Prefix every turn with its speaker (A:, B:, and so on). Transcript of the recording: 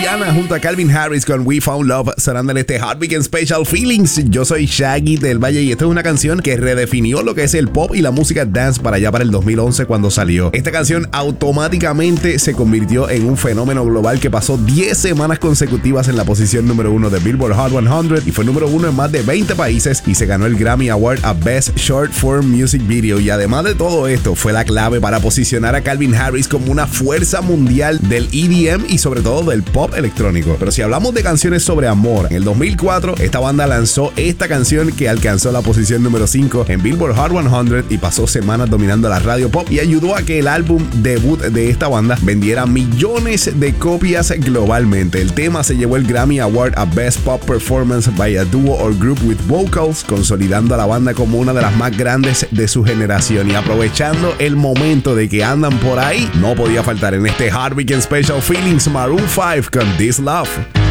A: Rihanna junto a Calvin Harris con We Found Love, sonando en este Hot Weekend Special Feelings. Yo soy Shaggy del Valle y esta es una canción que redefinió lo que es el pop y la música dance para allá para el 2011 cuando salió. Esta canción automáticamente se convirtió en un fenómeno global que pasó 10 semanas consecutivas en la posición número 1 de Billboard Hot 100 y fue número 1 en más de 20 países y se ganó el Grammy Award a Best Short Form Music Video. Y además de todo esto, fue la clave para posicionar a Calvin Harris como una fuerza mundial del EDM y sobre todo del pop electrónico. Pero si hablamos de canciones sobre amor, en el 2004 esta banda lanzó esta canción que alcanzó la posición número 5 en Billboard Hot 100 y pasó semanas dominando la radio pop y ayudó a que el álbum debut de esta banda vendiera millones de copias globalmente. El tema se llevó el Grammy Award a Best Pop Performance by a Duo or Group with Vocals, consolidando a la banda como una de las más grandes de su generación. Y aprovechando el momento de que andan por ahí, no podía faltar en este Hot Weekend Special Feelings Maroon 5 con This Love.